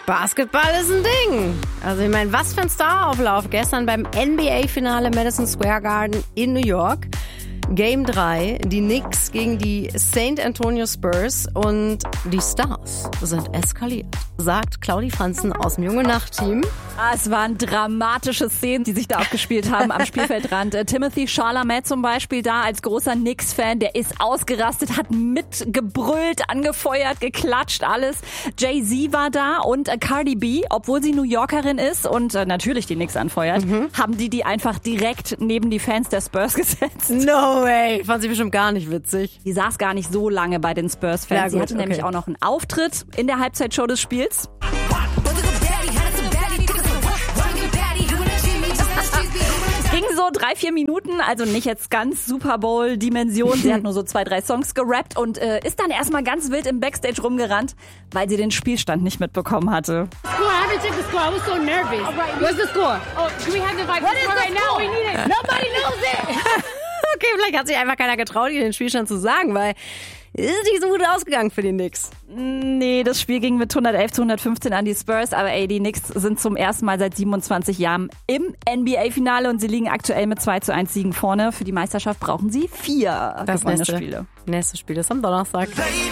Basketball ist ein Ding. Also ich meine, was für ein Starauflauf gestern beim NBA-Finale Madison Square Garden in New York. Game 3, die Knicks gegen die St. Antonio Spurs und die Stars sind eskaliert, sagt Claudi Franzen aus dem Junge Nacht-Team. Es waren dramatische Szenen, die sich da abgespielt haben am Spielfeldrand. Timothy Chalamet zum Beispiel da als großer Knicks-Fan, der ist ausgerastet, hat mitgebrüllt, angefeuert, geklatscht, alles. Jay-Z war da und Cardi B, obwohl sie New Yorkerin ist und natürlich die Knicks anfeuert, haben die einfach direkt neben die Fans der Spurs gesetzt. No way, fand sie bestimmt gar nicht witzig. Die saß gar nicht so lange bei den Spurs-Fans. Ja, sie hatte nämlich auch noch einen Auftritt in der Halbzeitshow des Spiels. Ging so 3-4 Minuten, also nicht jetzt ganz Super Bowl-Dimension. Sie hat nur so 2-3 Songs gerappt und ist dann erstmal ganz wild im Backstage rumgerannt, weil sie den Spielstand nicht mitbekommen hatte. Score, I haven't checked the score. I was so nervous. What's the score? Oh, do we have the score right now? We need it. Nobody knows it. Okay, vielleicht hat sich einfach keiner getraut, ihr den Spielstand zu sagen, weil es ist nicht so gut ausgegangen für die Knicks. Nee, das Spiel ging mit 111-115 an die Spurs, aber die Knicks sind zum ersten Mal seit 27 Jahren im NBA-Finale und sie liegen aktuell mit 2:1 Siegen vorne. Für die Meisterschaft brauchen sie 4 Das gewonnene Spiele. Nächste Spiel ist am Donnerstag.